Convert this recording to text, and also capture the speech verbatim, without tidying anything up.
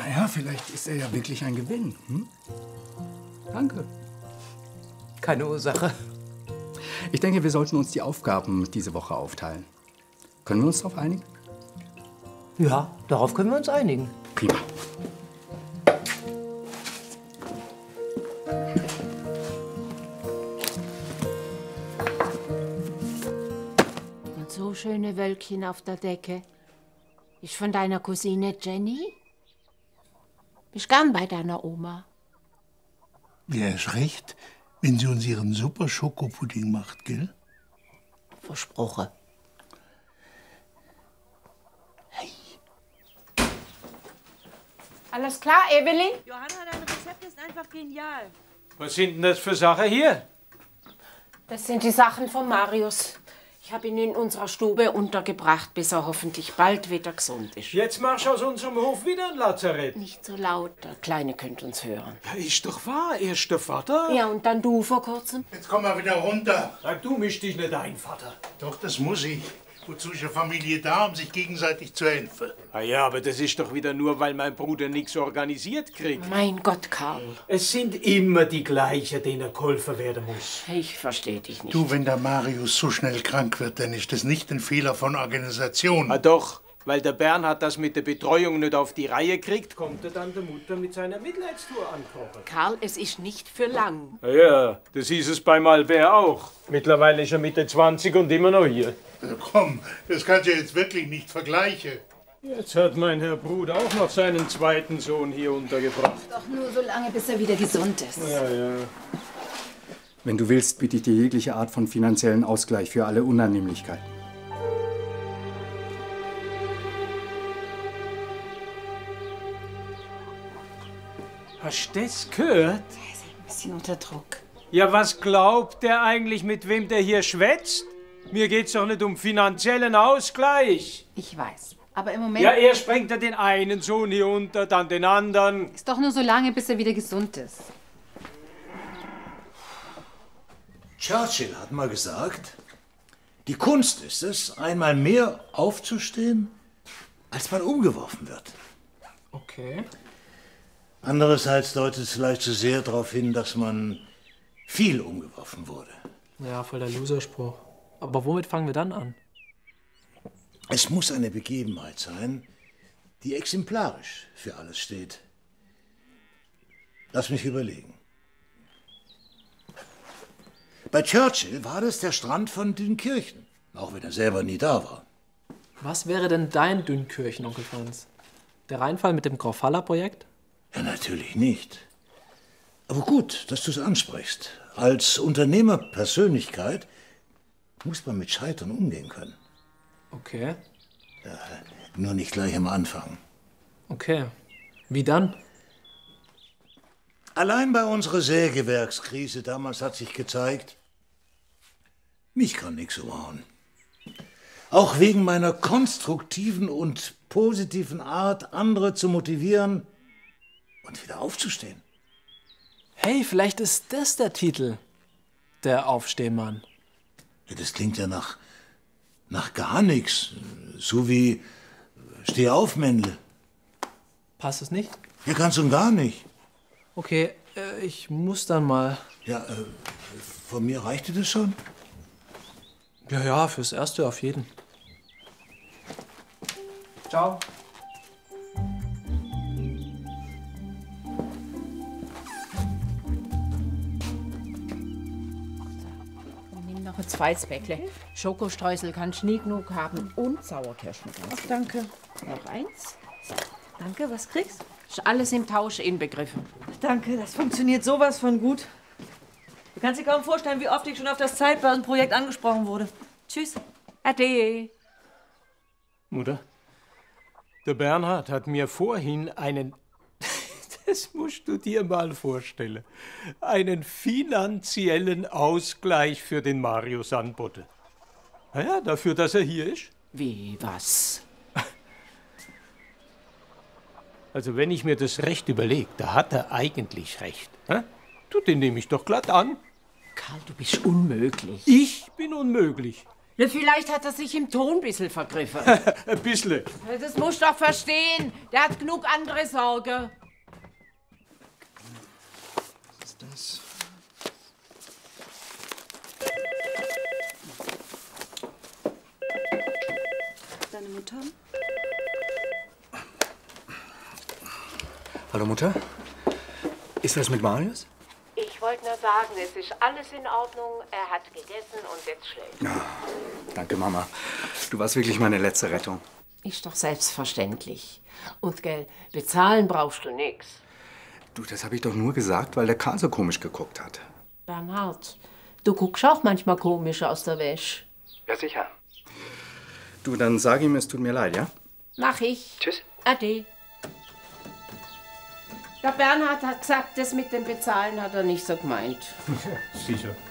Naja, vielleicht ist er ja wirklich ein Gewinn. Hm? Danke. Keine Ursache. Ich denke, wir sollten uns die Aufgaben diese Woche aufteilen. Können wir uns darauf einigen? Ja, darauf können wir uns einigen. Prima. Und so schöne Wölkchen auf der Decke. Ist von deiner Cousine Jenny? Bist gern bei deiner Oma? Ja, ist recht, wenn sie uns ihren super Schokopudding macht, gell? Versprochen. Hey. Alles klar, Evelyn? Johanna, dein Rezept ist einfach genial. Was sind denn das für Sachen hier? Das sind die Sachen von Marius. Ich habe ihn in unserer Stube untergebracht, bis er hoffentlich bald wieder gesund ist. Jetzt machst du aus unserem Hof wieder ein Lazarett. Nicht so laut, der Kleine könnte uns hören. Ja, ist doch wahr, erst der Vater. Ja, und dann du vor kurzem. Jetzt komm mal wieder runter. Sag, du misch dich nicht ein, Vater. Doch, das muss ich. Wozu ist eine Familie da, um sich gegenseitig zu helfen? Ah ja, aber das ist doch wieder nur, weil mein Bruder nichts organisiert kriegt. Mein Gott, Karl. Es sind immer die gleichen, denen geholfen werden muss. Ich verstehe dich nicht. Du, wenn der Marius so schnell krank wird, dann ist das nicht ein Fehler von Organisation. Ah doch, weil der Bernhard das mit der Betreuung nicht auf die Reihe kriegt, kommt er dann der Mutter mit seiner Mitleidstour ankochen. Karl, es ist nicht für lang. Ah ja, das hieß es bei Malbert auch. Mittlerweile ist er Mitte zwanzig und immer noch hier. Also komm, das kannst du jetzt wirklich nicht vergleichen. Jetzt hat mein Herr Bruder auch noch seinen zweiten Sohn hier untergebracht. Doch nur so lange, bis er wieder gesund ist. Ja, ja. Wenn du willst, biete ich dir jegliche Art von finanziellen Ausgleich für alle Unannehmlichkeiten. Hast du das gehört? Er ist ein bisschen unter Druck. Ja, was glaubt der eigentlich, mit wem der hier schwätzt? Mir geht's doch nicht um finanziellen Ausgleich. Ich weiß. Aber im Moment Ja, erst bringt er den einen Sohn hier unter, dann den anderen. ist doch nur so lange, bis er wieder gesund ist. Churchill hat mal gesagt, die Kunst ist es, einmal mehr aufzustehen, als man umgeworfen wird. Okay. Andererseits deutet es vielleicht zu sehr darauf hin, dass man viel umgeworfen wurde. Ja, voll der Loserspruch. Aber womit fangen wir dann an? Es muss eine Begebenheit sein, die exemplarisch für alles steht. Lass mich überlegen. Bei Churchill war das der Strand von Dünkirchen, auch wenn er selber nie da war. Was wäre denn dein Dünnkirchen, Onkel Franz? Der Rheinfall mit dem Graufaller-Projekt? Ja, natürlich nicht. Aber gut, dass du es ansprichst. Als Unternehmerpersönlichkeit muss man mit Scheitern umgehen können. Okay. Ja, nur nicht gleich am Anfang. Okay. Wie dann? Allein bei unserer Sägewerkskrise damals hat sich gezeigt, mich kann nichts umhauen. Auch wegen meiner konstruktiven und positiven Art, andere zu motivieren und wieder aufzustehen. Hey, vielleicht ist das der Titel. Der Aufstehmann. Ja, das klingt ja nach, nach gar nichts. So wie Steh auf, Männle. Passt es nicht? Ja, ganz und gar nicht. Okay, äh, ich muss dann mal. Ja, äh, von mir reichte das schon? Ja, ja, fürs Erste auf jeden. Ciao. Nimm noch ein zweites Bäckle. Schokostreusel kannst du nie genug haben. Und Sauerkirschen. Ach, danke. Noch eins. Danke, was kriegst? Ist alles im Tausch inbegriffen. Danke, das funktioniert sowas von gut. Du kannst dir kaum vorstellen, wie oft ich schon auf das Zeitbasenprojekt angesprochen wurde. Tschüss. Ade. Mutter, der Bernhard hat mir vorhin einen, das musst du dir mal vorstellen, einen finanziellen Ausgleich für den Marius anboten. Na ja, dafür, dass er hier ist. Wie, was? Also wenn ich mir das recht überlege, da hat er eigentlich recht. Hä? Du, den nehme ich doch glatt an. Karl, du bist unmöglich. Ich bin unmöglich. Na, vielleicht hat er sich im Ton ein bisschen vergriffen. Ein bisschen. Das musst du doch verstehen. Der hat genug andere Sorgen. Was ist das? Deine Mutter? Hallo Mutter? Ist was mit Marius? Ich wollte nur sagen, es ist alles in Ordnung. Er hat gegessen und jetzt schläft. Ja, danke, Mama. Du warst wirklich meine letzte Rettung. Ist doch selbstverständlich. Und, gell, bezahlen brauchst du nix. Du, das habe ich doch nur gesagt, weil der Karl so komisch geguckt hat. Bernhard, du guckst auch manchmal komisch aus der Wäsche. Ja, sicher. Du, dann sag ihm, es tut mir leid, ja? Mach ich. Tschüss. Ade. Der Bernhard hat gesagt, das mit dem Bezahlen hat er nicht so gemeint. Sicher.